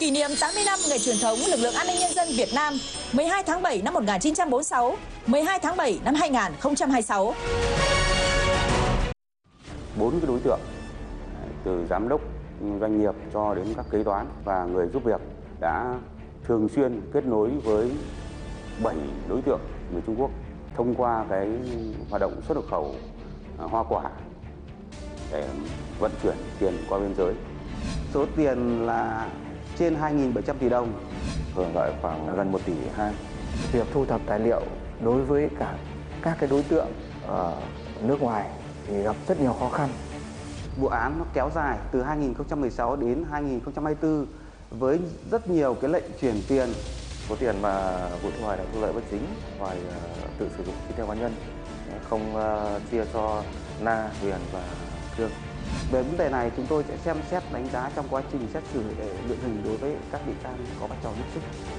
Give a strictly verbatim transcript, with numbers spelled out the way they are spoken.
Kỷ niệm tám mươi năm ngày truyền thống lực lượng an ninh nhân dân Việt Nam mười hai tháng bảy năm một nghìn chín trăm bốn mươi sáu, mười hai tháng bảy năm hai nghìn không trăm hai mươi sáu. Bốn cái đối tượng từ giám đốc doanh nghiệp cho đến các kế toán và người giúp việc đã thường xuyên kết nối với bảy đối tượng người Trung Quốc thông qua cái hoạt động xuất nhập khẩu hoa quả để vận chuyển tiền qua biên giới. Số tiền là trên hai nghìn bảy trăm tỷ đồng, hưởng lợi khoảng gần một tỷ hai. Việc thu thập tài liệu đối với cả các cái đối tượng ở nước ngoài thì gặp rất nhiều khó khăn. Vụ án nó kéo dài từ hai nghìn không trăm mười sáu đến hai nghìn không trăm hai mươi tư với rất nhiều cái lệnh chuyển tiền. Số tiền mà Vũ Thị Hoài đã thu lợi bất chính, Hoài tự sử dụng chi tiêu cá nhân, không chia cho Na, Huyền và Thương. Về vấn đề này chúng tôi sẽ xem xét đánh giá trong quá trình xét xử để lượng hình đối với các bị can có vai trò giúp sức.